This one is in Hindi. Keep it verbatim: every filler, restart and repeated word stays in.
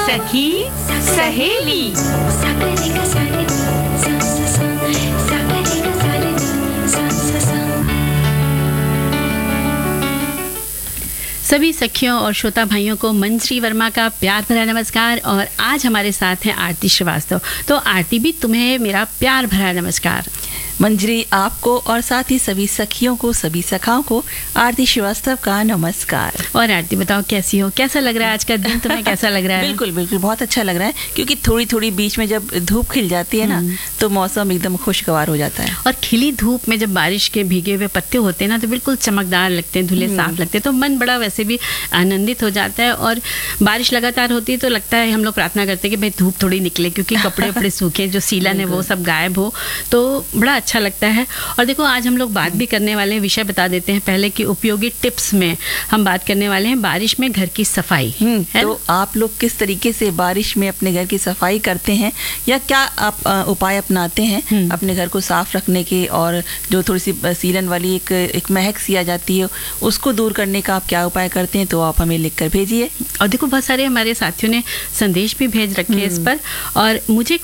सखी सहेली। सभी सखियों और श्रोता भाइयों को मंजरी वर्मा का प्यार भरा नमस्कार। और आज हमारे साथ हैं आरती श्रीवास्तव। तो आरती भी तुम्हें मेरा प्यार भरा नमस्कार। मंजरी आपको और साथ ही सभी सखियों को, सभी सखाओं को आरती श्रीवास्तव का नमस्कार। और आरती बताओ कैसी हो, कैसा लग रहा है आज का दिन तुम्हें, कैसा लग रहा है? बिल्कुल बिल्कुल बहुत अच्छा लग रहा है, क्योंकि थोड़ी थोड़ी बीच में जब धूप खिल जाती है ना, तो मौसम एकदम खुशगवार हो जाता है। और खिली धूप में जब बारिश के भीगे हुए पत्ते होते हैं ना, तो बिल्कुल चमकदार लगते हैं, धुले साफ लगते हैं, तो मन बड़ा वैसे भी आनंदित हो जाता है। और बारिश लगातार होती है तो लगता है, हम लोग प्रार्थना करते हैं कि भाई धूप थोड़ी निकले, क्योंकि कपड़े वपड़े सूखे, जो सीलन है वो सब गायब हो, तो बड़ा अच्छा लगता है। और देखो आज हम लोग बात भी करने वाले हैं, विषय बता देते हैं पहले कि उपयोगी टिप्स में हम बात करने वाले हैं बारिश में घर की सफाई। तो आप लोग किस तरीके से बारिश में अपने घर की सफाई करते हैं, या क्या आप आ, उपाय अपनाते हैं अपने घर को साफ रखने के, और जो थोड़ी सी सीलन वाली एक एक महक सी आ जाती है उसको दूर करने का आप क्या उपाय करते हैं, तो आप हमें लिख कर भेजिए। और देखो बहुत सारे हमारे साथियों ने संदेश भी भेज रखे हैं इस पर। और मुझे